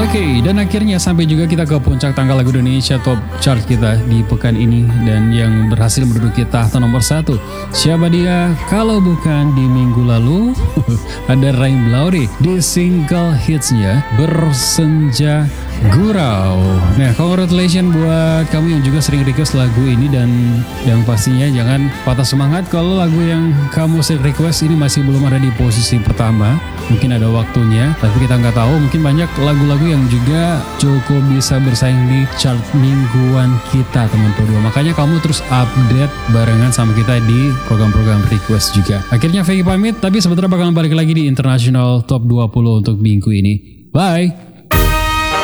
Oke, dan akhirnya sampai juga kita ke puncak tangga lagu Indonesia Top Chart kita di pekan ini. Dan yang berhasil menduduki tahta nomor 1. Siapa dia? Kalau bukan di minggu lalu, ada Rain Blauri di single hitsnya Bersenja Gurau. Nah, congratulations buat kamu yang juga sering request lagu ini. Dan yang pastinya jangan patah semangat kalau lagu yang kamu sering request ini masih belum ada di posisi pertama. Mungkin ada waktunya, tapi kita nggak tahu. Mungkin banyak lagu-lagu yang juga cukup bisa bersaing di chart mingguan kita, teman Podua. Makanya kamu terus update barengan sama kita di program-program request juga. Akhirnya Vicky pamit, tapi sebentar bakalan balik lagi di International Top 20 untuk minggu ini. Bye!